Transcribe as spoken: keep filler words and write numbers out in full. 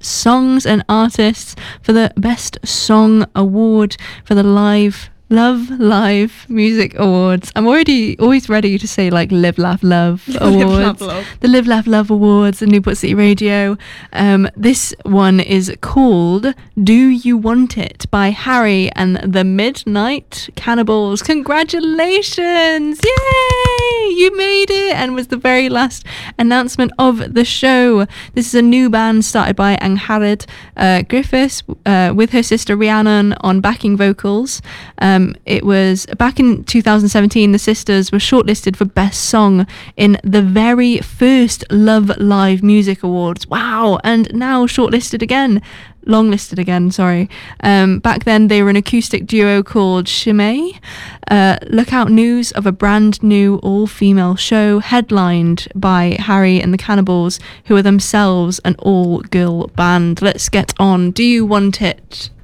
songs and artists for the Best Song Award for the Live Love Live Music Awards. I'm already always ready to say like Live Laugh Love Awards. Live, Laugh, Love. The Live Laugh Love Awards at Newport City Radio. Um, this one is called Do You Want It by Harry and the Midnight Cannibals. Congratulations! Yay! You made it, and was the very last announcement of the show. This is a new band started by Angharad uh, Griffiths uh, with her sister Rhiannon on backing vocals. Um, Um, it was back in two thousand seventeen, the sisters were shortlisted for Best Song in the very first Love Live Music Awards. Wow! And now shortlisted again. Longlisted again, sorry. Um, back then, they were an acoustic duo called Shimei. Uh, look out news of a brand new all-female show headlined by Harry and the Cannibals, who are themselves an all-girl band. Let's get on. Do You Want It?